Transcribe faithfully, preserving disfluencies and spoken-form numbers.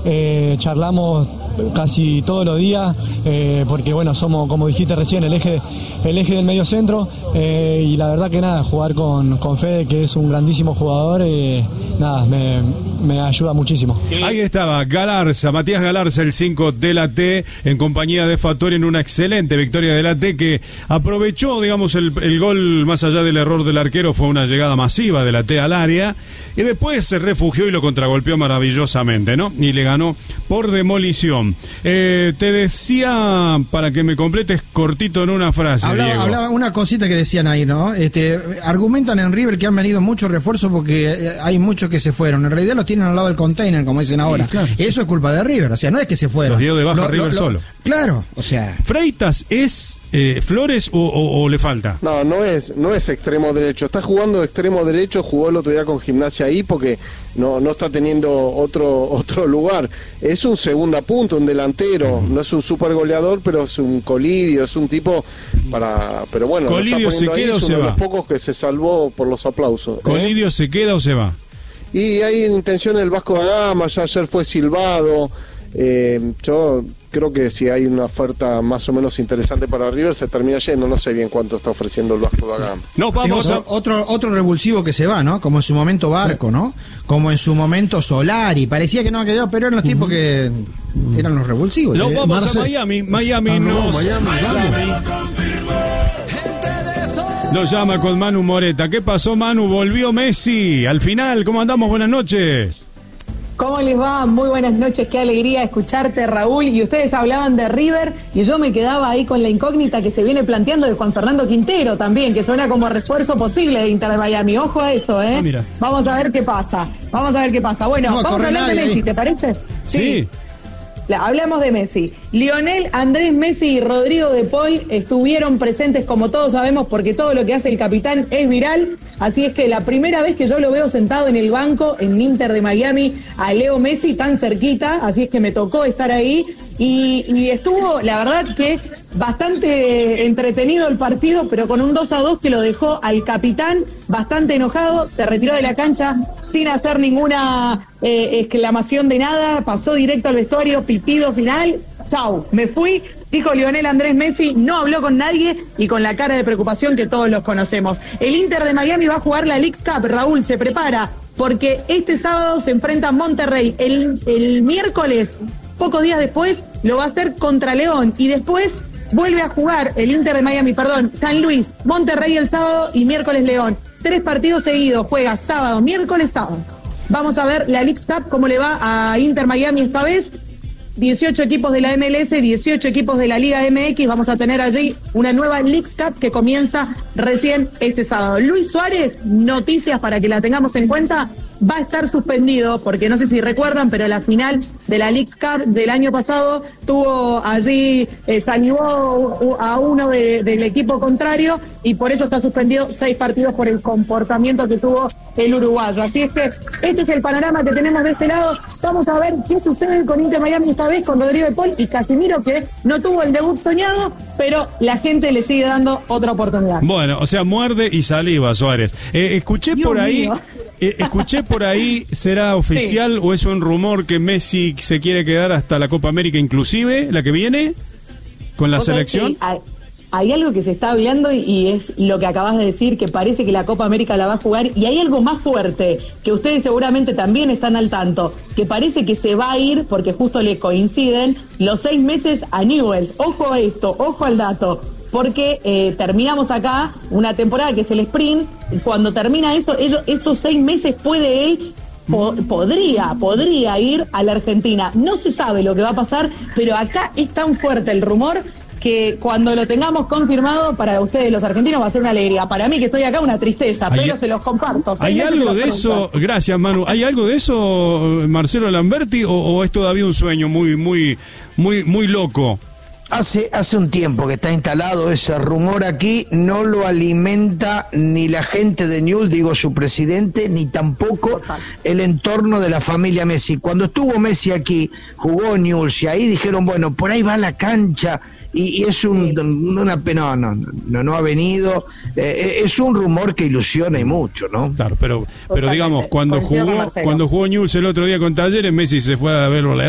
eh, charlamos casi todos los días, eh, porque bueno, somos, como dijiste recién, el eje, el eje del medio centro, eh, y la verdad que nada, jugar con, con Fede, que es un grandísimo jugador, eh, nada, me, me ayuda muchísimo. Ahí estaba Galarza, Matías Galarza, el cinco de la T, en compañía de Fattori, en una excelente victoria de la T, que aprovechó, digamos, el, el gol, más allá del error del arquero, fue una llegada masiva de la T al área, y después se refugió y lo contragolpeó maravillosamente, ¿no? Y le ganó por demolición. Eh, te decía, para que me completes cortito en una frase, hablaba, Diego. hablaba una cosita que decían ahí, ¿no? Este, argumentan en River que han venido muchos refuerzos porque hay muchos que se fueron. En realidad los tienen al lado del container, como dicen ahora. Sí, claro. Eso es culpa de River, o sea, no es que se fueron. Los dio de baja lo, River lo, solo. Lo, claro, o sea. ¿Freitas es eh, Flores o, o, o le falta? No, no es, no es extremo derecho. Está jugando extremo derecho, jugó el otro día con Gimnasia ahí porque no, no está teniendo otro, otro lugar. Es un segunda punta, un delantero. No es un super goleador, pero es un Colidio, es un tipo para. Pero bueno, ¿Colidio se queda ahí, o es se uno va? de los pocos que se salvó por los aplausos. ¿Colidio ¿eh? se queda o se va? Y hay intenciones del Vasco da Gama, ya ayer fue silbado. Eh, yo creo que si hay una oferta más o menos interesante para River se termina yendo, no sé bien cuánto está ofreciendo el Vasco da Gama. No, vamos otro, a... otro otro revulsivo que se va, ¿no? Como en su momento Barco, ¿no? Como en su momento Solari, parecía que no quedó, pero eran los tipos uh-huh. que eran los revulsivos. No, eh, vamos Marce... a Miami, Miami ah, no, nos... Miami, Miami. Lo llama con Manu Moreta. ¿Qué pasó, Manu? Volvió Messi. Al final, ¿cómo andamos? Buenas noches. ¿Cómo les va? Muy buenas noches, qué alegría escucharte, Raúl. Y ustedes hablaban de River y yo me quedaba ahí con la incógnita que se viene planteando de Juan Fernando Quintero también, que suena como refuerzo posible de Inter de Miami. Ojo a eso, ¿eh? Mira. Vamos a ver qué pasa. Vamos a ver qué pasa. Bueno, no, vamos a hablar de Messi, ahí. ¿Te parece? Sí. sí. Hablamos de Messi. Lionel, Andrés Messi y Rodrigo de Paul estuvieron presentes, como todos sabemos, porque todo lo que hace el capitán es viral. Así es que la primera vez que yo lo veo sentado en el banco en Inter de Miami a Leo Messi tan cerquita, así es que me tocó estar ahí y, y estuvo, la verdad que bastante entretenido el partido, pero con un dos a dos que lo dejó al capitán bastante enojado, se retiró de la cancha sin hacer ninguna eh, exclamación de nada, pasó directo al vestuario, pitido final, chau, me fui, dijo Lionel Andrés Messi, no habló con nadie y con la cara de preocupación que todos los conocemos. El Inter de Miami va a jugar la Leagues Cup, Raúl, se prepara, porque este sábado se enfrenta a Monterrey, el, el miércoles, pocos días después, lo va a hacer contra León y después vuelve a jugar el Inter de Miami, perdón, San Luis, Monterrey el sábado y miércoles León. Tres partidos seguidos, juega sábado, miércoles, sábado. Vamos a ver la Leagues Cup, cómo le va a Inter Miami esta vez. dieciocho equipos de la M L S, dieciocho equipos de la Liga M X. Vamos a tener allí una nueva Leagues Cup que comienza recién este sábado. Luis Suárez, noticias para que la tengamos en cuenta, va a estar suspendido, porque no sé si recuerdan, pero la final de la Leagues Cup del año pasado tuvo allí, eh, salivó a uno de, del equipo contrario y por eso está suspendido seis partidos por el comportamiento que tuvo el uruguayo. Así es que este es el panorama que tenemos de este lado. Vamos a ver qué sucede con Inter Miami esta vez, con Rodrigo de Paul y Casemiro, que no tuvo el debut soñado, pero la gente le sigue dando otra oportunidad. Bueno, o sea, muerde y saliva Suárez. Eh, escuché Dios por ahí... mío. Eh, escuché por ahí, ¿será oficial sí. o es un rumor que Messi se quiere quedar hasta la Copa América inclusive, la que viene, con la o sea, selección? Sí, hay, hay algo que se está hablando y, y es lo que acabas de decir, que parece que la Copa América la va a jugar, y hay algo más fuerte, que ustedes seguramente también están al tanto, que parece que se va a ir, porque justo le coinciden, los seis meses a Newell's. Ojo a esto, ojo al dato. Porque eh, terminamos acá una temporada que es el sprint, y cuando termina eso, ellos, esos seis meses puede él, po- podría, podría ir a la Argentina. No se sabe lo que va a pasar, pero acá es tan fuerte el rumor que cuando lo tengamos confirmado, para ustedes los argentinos va a ser una alegría. Para mí que estoy acá, una tristeza, hay, pero se los comparto. ¿Hay algo de eso? Gracias, Manu. ¿Hay algo de eso, Marcelo Lamberti, o, o es todavía un sueño muy, muy, muy, muy loco? Hace, hace un tiempo que está instalado ese rumor aquí, no lo alimenta ni la gente de Newell's, digo su presidente, ni tampoco el entorno de la familia Messi. Cuando estuvo Messi aquí, jugó Newell's y ahí dijeron, bueno, por ahí va la cancha y, y es un, una pena, no, no, no, no ha venido, eh, es un rumor que ilusiona y mucho, ¿no? Claro, pero, pero digamos, cuando jugó, cuando jugó Newell's el otro día con Talleres, Messi se fue a verlo a la